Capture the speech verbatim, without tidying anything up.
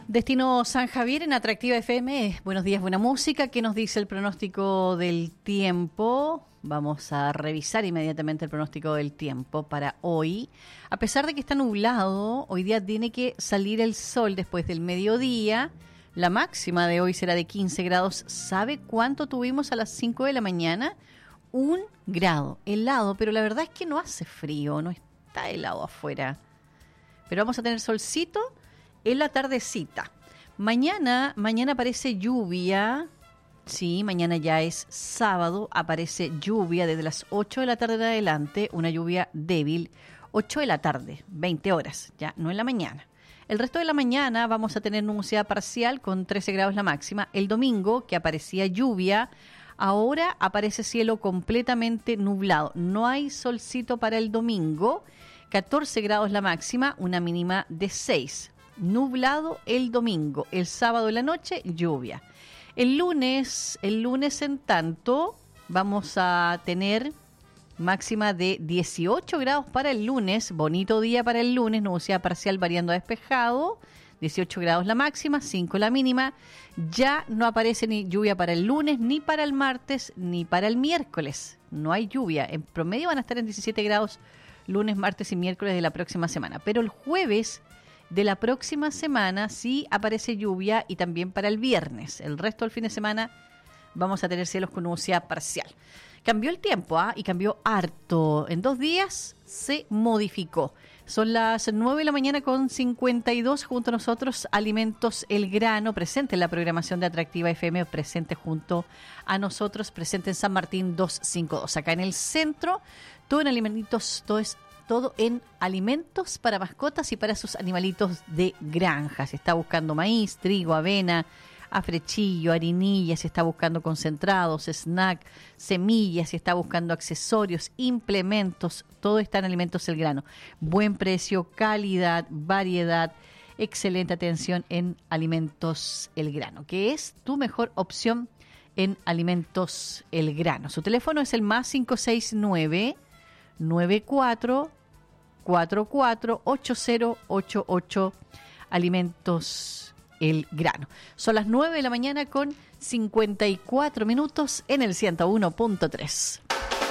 Destino San Javier en Atractiva F M. Buenos días, buena música. ¿Qué nos dice el pronóstico del tiempo? Vamos a revisar inmediatamente el pronóstico del tiempo para hoy. A pesar de que está nublado, hoy día tiene que salir el sol después del mediodía. La máxima de hoy será de quince grados. ¿Sabe cuánto tuvimos a las cinco de la mañana? Un grado, helado, pero la verdad es que no hace frío, no está helado afuera. Pero vamos a tener solcito en la tardecita. Mañana, mañana aparece lluvia. Sí, mañana ya es sábado, aparece lluvia desde las ocho de la tarde en adelante, una lluvia débil, ocho de la tarde, veinte horas, ya no en la mañana. El resto de la mañana vamos a tener nubosidad parcial con trece grados la máxima. El domingo, que aparecía lluvia, ahora aparece cielo completamente nublado. No hay solcito para el domingo, catorce grados la máxima, una mínima de seis. Nublado el domingo, el sábado en la noche, lluvia. El lunes, el lunes en tanto, vamos a tener máxima de dieciocho grados para el lunes, bonito día para el lunes, nubosidad parcial variando a despejado, dieciocho grados la máxima, cinco la mínima. Ya no aparece ni lluvia para el lunes, ni para el martes, ni para el miércoles. No hay lluvia, en promedio van a estar en diecisiete grados lunes, martes y miércoles de la próxima semana. Pero el jueves de la próxima semana sí aparece lluvia y también para el viernes. El resto del fin de semana vamos a tener cielos con nubosidad parcial. Cambió el tiempo, ¿ah? Y cambió harto. En dos días se modificó. Son las nueve de la mañana con cincuenta y dos. Junto a nosotros, Alimentos El Grano, presente en la programación de Atractiva F M, presente junto a nosotros, presente en San Martín doscientos cincuenta y dos. Acá en el centro, todo en alimentos, todo es todo en alimentos para mascotas y para sus animalitos de granja. Se está buscando maíz, trigo, avena, afrechillo, harinilla, se está buscando concentrados, snack, semillas, se está buscando accesorios, implementos, todo está en Alimentos El Grano. Buen precio, calidad, variedad, excelente atención en Alimentos El Grano, que es tu mejor opción en Alimentos El Grano. Su teléfono es el más cinco seis nueve, nueve cuatro cuatro cuatro ocho cero ocho ocho. Alimentos El Grano. Son las nueve de la mañana con cincuenta y cuatro minutos en el ciento uno punto tres.